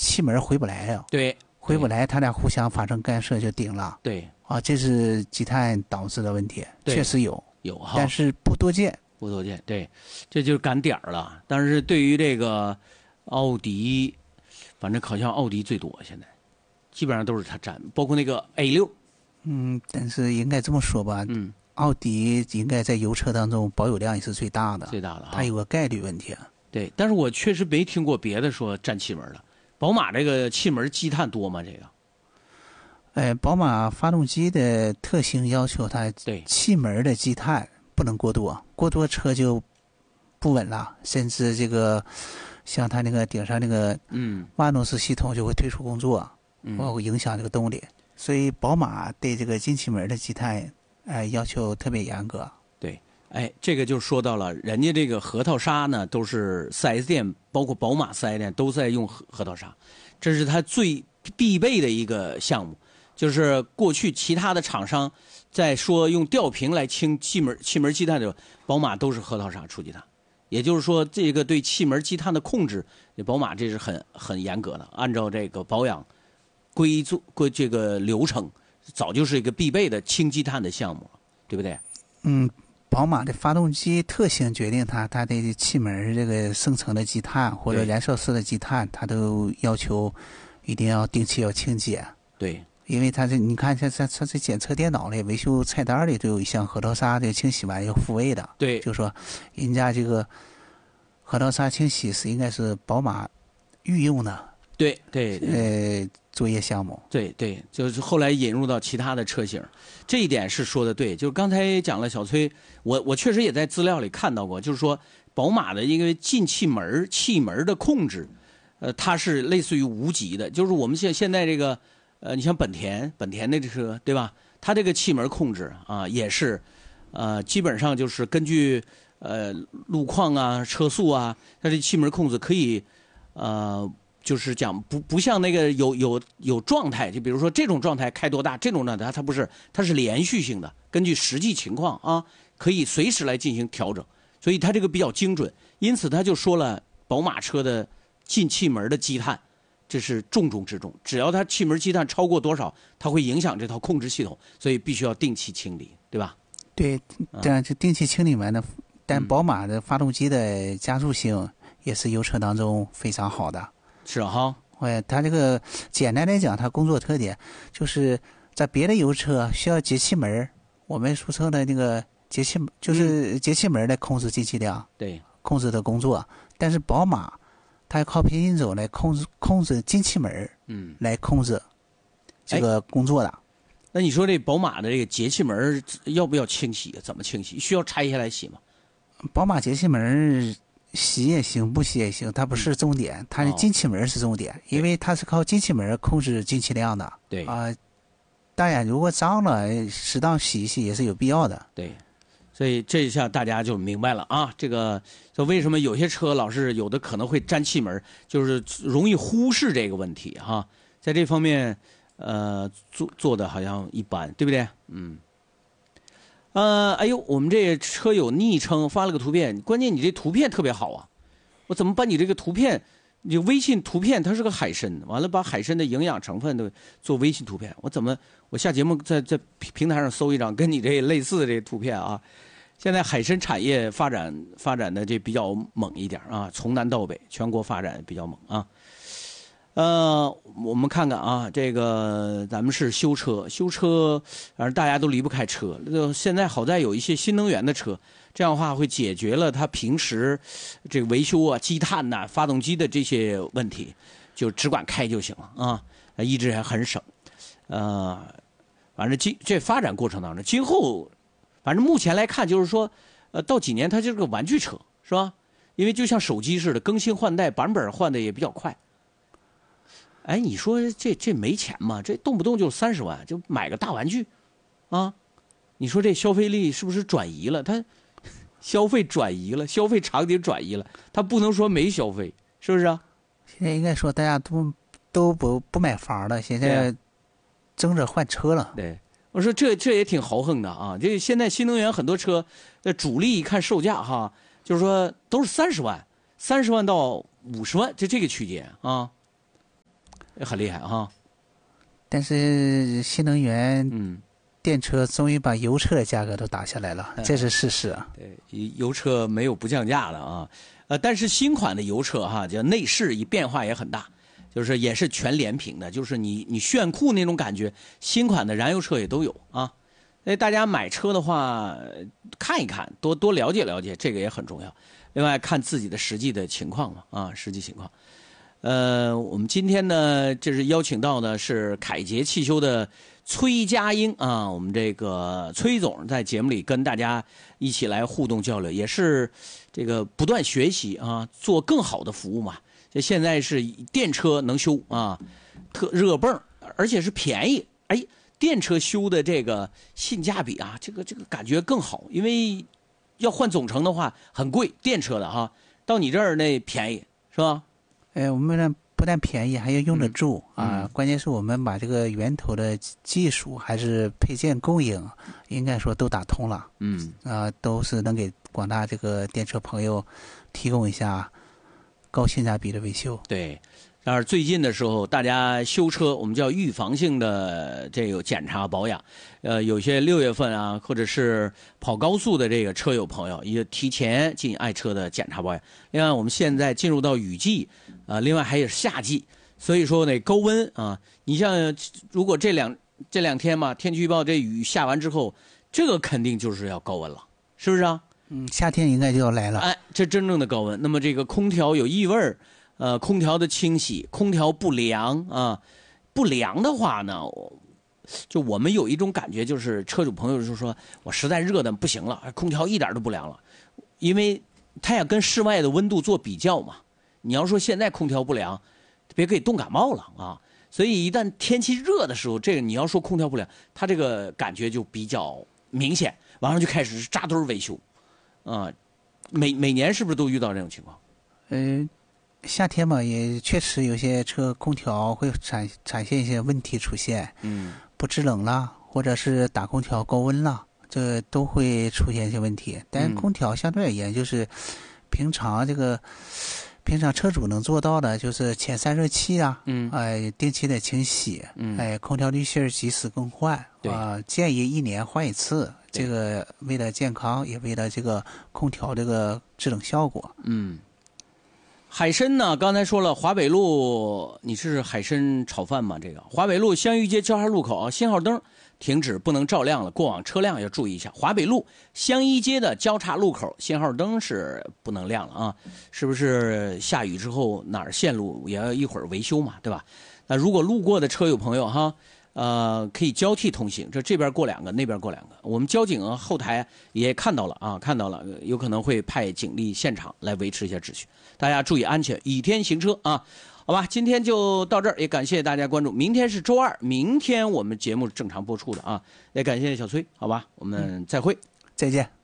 气门回不来了。 对， 回不来，他俩互相发生干涉就顶了。 对啊，这是积碳导致的问题，确实有哈， 但是不多见。 不多见，对，这就是赶点儿了。但是对于这个奥迪，反正好像奥迪最多，现在基本上都是它占，包括那个 A6。 但是应该这么说吧，奥迪应该在油车当中保有量也是最大的，它有个概率问题。 对，但是我确实没听过别的说占气门的。宝马这个气门积碳多吗？这个？ 宝马发动机的特性要求它气门的积碳不能过多，过多车就不稳了，甚至这个像它那个顶上那个瓦诺斯系统就会退出工作，会影响这个动力。所以宝马对这个进气门的积碳要求特别严格。 对，这个就说到了，人家这个核桃砂呢，都是 4S 店，包括宝马 4S 店都在用核桃砂，这是它最必备的一个项目。就是过去其他的厂商在说用吊瓶来清气门积碳的时候，宝马都是核桃砂除积碳。也就是说，这个对气门积碳的控制，宝马这是很严格的，按照这个保养这个流程，早就是一个必备的清积碳的项目，对不对？ 宝马的发动机特性决定它的气门这个生成的积碳或者燃烧室的积碳，它都要求一定要定期要清洁。 对。 因为它你看它这检测电脑里维修菜单里都有一项核桃砂这个清洗完要复位的。 对， 就说人家这个核桃砂清洗是应该是宝马御用的。 对， 作业项目。 对，就是后来引入到其他的车型，这一点是说的对。就是刚才讲了小崔，我确实也在资料里看到过，就是说宝马的一个进气门的控制，它是类似于无级的，就是我们现在这个。你像本田那个车，对吧？它这个气门控制啊，也是，基本上就是根据路况啊、车速啊，它这气门控制可以，就是讲不像那个有状态，就比如说这种状态开多大，这种状态它不是，它是连续性的，根据实际情况啊，可以随时来进行调整，所以它这个比较精准。因此他就说了，宝马车的进气门的积碳。这是重中之重，只要它气门积碳超过多少，它会影响这套控制系统，所以必须要定期清理，对吧？ 对，这样就定期清理完了。但宝马的发动机的加速性也是油车当中非常好的。 是哈， 它这个简单来讲，它工作特点就是在别的油车需要节气门，我们俗称的那个节气就是节气门来控制进气量， 对， 控制的工作。但是宝马它要靠平行轴来控制进气门，来控制这个工作的。 那你说这宝马的这个节气门要不要清洗？怎么清洗？需要拆下来洗吗？ 宝马节气门洗也行，不洗也行，它不是重点，它的进气门是重点，因为它是靠进气门控制进气量的。 对当然如果脏了，适当洗一洗也是有必要的。 对。所以这一下大家就明白了啊，这个就为什么有些车老是有的可能会沾气门，就是容易忽视这个问题哈。在这方面，做的好像一般，对不对？哎呦，我们这车友昵称发了个图片，关键你这图片特别好啊，我怎么把你这个图片，你微信图片它是个海参，完了把海参的营养成分都做微信图片，我下节目在平台上搜一张跟你这类似的这图片啊。现在海参产业发展的这比较猛一点啊，从南到北全国发展比较猛啊。我们看看啊，这个咱们是修车，反正大家都离不开车。现在好在有一些新能源的车，这样的话会解决了他平时这个维修啊、积碳呐、发动机的这些问题，就只管开就行了啊，一直还很省。反正这发展过程当中，今后反正目前来看，就是说，到几年它就是个玩具车，是吧？因为就像手机似的，更新换代版本换的也比较快。哎，你说这没钱吗？这动不动就30万，就买个大玩具，啊？你说这消费力是不是转移了？它消费转移了，消费场景转移了，它不能说没消费，是不是啊？ 现在应该说大家都不买房了，现在争着换车了。 对，我说这也挺豪横的啊！这现在新能源很多车的主力一看售价哈，就是说都是30万到50万，就这个区间啊。 很厉害哈。 但是新能源电车终于把油车的价格都打下来了，这是事实啊。 对，油车没有不降价的啊。但是新款的油车哈，就内饰变化也很大，就是也是全连屏的，就是你炫酷那种感觉，新款的燃油车也都有啊。所以大家买车的话，看一看，多了解了解，这个也很重要。另外看自己的实际的情况嘛，啊，实际情况。我们今天呢，这是邀请到的是凯捷汽修的崔家英啊，我们这个崔总在节目里跟大家一起来互动交流，也是这个不断学习啊，做更好的服务嘛。这现在是电车能修啊，特热泵，而且是便宜，哎，电车修的这个性价比啊，这个感觉更好，因为要换总成的话很贵，电车的哈，到你这儿那便宜是吧？ 我们呢不但便宜，还要用得住啊！关键是我们把这个源头的技术还是配件供应，应该说都打通了。都是能给广大这个电车朋友提供一下高性价比的维修。 对，但是最近的时候，大家修车，我们叫预防性的这个检查保养。有些6月份啊，或者是跑高速的这个车友朋友，也提前进爱车的检查保养。另外，我们现在进入到雨季，另外还有夏季，所以说呢，高温啊，你像如果这两天嘛，天气预报这雨下完之后，这个肯定就是要高温了，是不是啊？ 夏天应该就要来了。 哎，这真正的高温。那么这个空调有异味儿。空调的清洗，空调不良啊，不良的话呢，就我们有一种感觉，就是车主朋友就说，我实在热的不行了，空调一点都不凉了，因为它要跟室外的温度做比较嘛。你要说现在空调不良，别给冻感冒了啊。所以一旦天气热的时候，这个你要说空调不良，它这个感觉就比较明显，完了就开始扎堆维修，每年是不是都遇到这种情况？ 夏天嘛，也确实有些车空调会产生一些问题出现，不制冷了，或者是打空调高温了，这都会出现一些问题。但空调相对而言，就是平常车主能做到的，就是前散热器啊，定期的清洗，空调滤芯及时更换，建议1年换1次。这个为了健康，也为了这个空调这个制冷效果。 海参呢？刚才说了，华北路，你是海参炒饭吗？这个华北路湘玉街交叉路口啊，信号灯停止，不能照亮了，过往车辆要注意一下。华北路湘一街的交叉路口，信号灯是不能亮了啊！是不是下雨之后哪儿线路也要一会儿维修嘛，对吧？那如果路过的车友朋友哈，可以交替通行，这边过2个，那边过2个。我们交警后台也看到了啊，看到了，有可能会派警力现场来维持一下秩序。大家注意安全，倚天行车啊！好吧，今天就到这儿，也感谢大家关注。明天是周2，明天我们节目正常播出的啊，也感谢小崔，好吧，我们再会， 再见。